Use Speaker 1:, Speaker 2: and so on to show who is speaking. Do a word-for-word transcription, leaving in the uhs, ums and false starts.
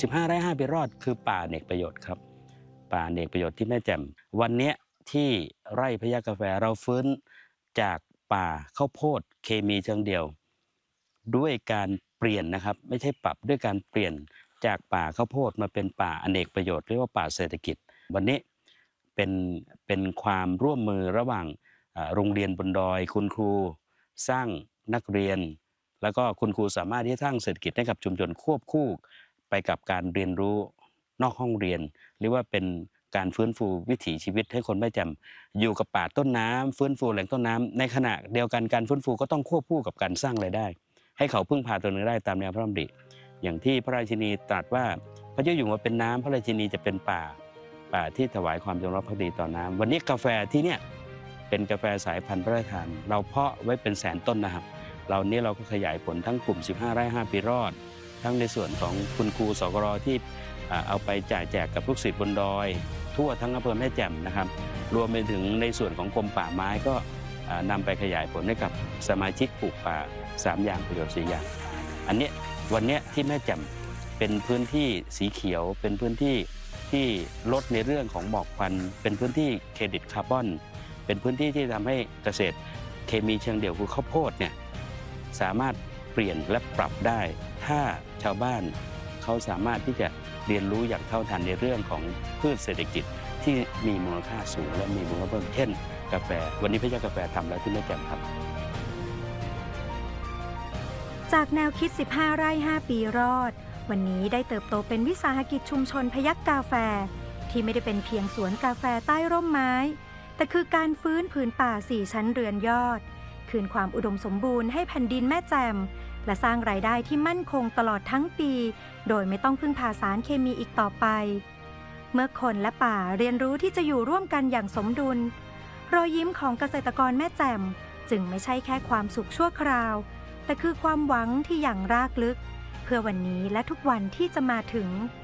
Speaker 1: สิบห้าไร่ห้าปีรอดคือป่าอเนกประโยชน์ครับป่าอเนกประโยชน์ที่แม่แจ่มวันนี้ที่ไร่พญากาแฟเราฟื้นจากป่าข้าวโพดเคมีเชิงเดียวด้วยการเปลี่ยนนะครับไม่ใช่ปรับด้วยการเปลี่ยนจากป่าข้าวโพดมาเป็นป่าอเนกประโยชน์เรียกว่าป่าเศรษฐกิจวันนี้เป็นเป็นความร่วมมือระหว่างโรงเรียนบนดอยคุณครูสร้างนักเรียนแล้วก็คุณครูสามารถที่จะสร้างเศรษฐกิจให้กับชุมชนควบคู่ไปกับการเรียนรู้นอกห้องเรียนหรือว่าเป็นการฟื้นฟูวิถีชีวิตให้คนแม่แจ่มอยู่กับป่าต้นน้ำฟื้นฟูแหล่งต้นน้ำในขณะเดียวกันการฟื้นฟูก็ต้องควบคู่กับการสร้างรายได้ให้เขาพึ่งพาตัวเองได้ตามแนวพระดำริอย่างที่พระราชินีตรัสว่าพระเจ้าอยู่หัวเป็นน้ำพระราชินีจะเป็นป่าป่าที่ถวายความจงรักภักดีต่อน้ำวันนี้กาแฟที่เนี่ยเป็นกาแฟสายพันธุ์พระราชทานเราเพาะไว้เป็นแสนต้นนะครับเรานี้เราก็ขยายผลทั้งกลุ่มสิบห้าไร่ห้าปีรอดทั้งในส่วนของคุณครูสกรที่เอาไปจ่ายแจกกับลูกศิษย์บนดอยทั่วทั้งอำเภอแม่แจ่มนะครับรวมไปถึงในส่วนของกรมป่าไม้ก็นำไปขยายผลให้กับสมาชิกปลูกป่าสามอย่างประโยชน์สี่อย่างอันนี้วันนี้ที่แม่แจ่มเป็นพื้นที่สีเขียวเป็นพื้นที่ที่ลดในเรื่องของหมอกควันเป็นพื้นที่เครดิตคาร์บอนเป็นพื้นที่ที่ทำให้เกษตรเคมีเชิงเดี่ยวคือข้าวโพดเนี่ยสามารถเปลี่ยนและปรับได้ถ้าชาวบ้านเขาสามารถที่จะเรียนรู้อย่างเท่าทันในเรื่องของพืชเศรษฐกิจที่มีมูลค่าสูงและมีมูลค่าเพิ่มเช่นกาแฟวันนี้พญากาแฟทำแล้วที่แม่แจ่มครับ
Speaker 2: จากแนวคิดสิบห้าไร่ห้าปีรอดวันนี้ได้เติบโตเป็นวิสาหกิจชุมชนพยัคฆ์กาแฟที่ไม่ได้เป็นเพียงสวนกาแฟใต้ร่มไม้แต่คือการฟื้นผืนป่าสี่ชั้นเรือนยอดคืนความอุดมสมบูรณ์ให้แผ่นดินแม่แจ่มและสร้างรายได้ที่มั่นคงตลอดทั้งปีโดยไม่ต้องพึ่งพาสารเคมีอีกต่อไปเมื่อคนและป่าเรียนรู้ที่จะอยู่ร่วมกันอย่างสมดุลรอยยิ้มของเกษตรกรแม่แจ่มจึงไม่ใช่แค่ความสุขชั่วคราวแต่คือความหวังที่อย่างรากลึกเพื่อวันนี้และทุกวันที่จะมาถึง